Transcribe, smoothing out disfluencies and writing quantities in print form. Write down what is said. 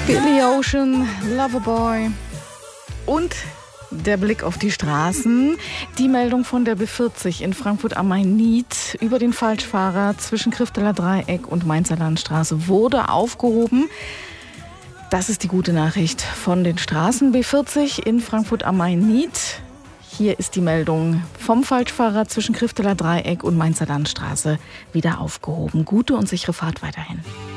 Billy Ocean, Loverboy und der Blick auf die Straßen. Die Meldung von der B40 in Frankfurt am Main-Nied über den Falschfahrer zwischen Krifteler Dreieck und Mainzer Landstraße wurde aufgehoben. Das ist die gute Nachricht von den Straßen. B40 in Frankfurt am Main-Nied. Hier ist die Meldung vom Falschfahrer zwischen Krifteler Dreieck und Mainzer Landstraße wieder aufgehoben. Gute und sichere Fahrt weiterhin.